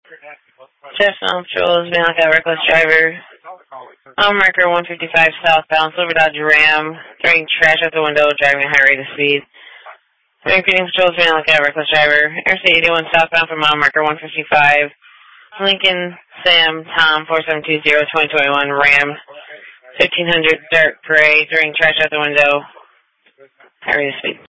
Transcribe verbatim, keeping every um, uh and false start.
Jeff Patrols, Van Lookout, reckless driver. On marker one fifty-five southbound, Silver Dodge Ram, throwing trash out the window, driving at high rate of speed. Repeating patrols, Van Lookout, reckless driver. Interstate eighty-one southbound from mile marker one fifty-five. Lincoln, Sam, Tom, four seven two zero, twenty twenty-one, Ram, fifteen hundred, dark gray, throwing trash out the window, high rate of speed.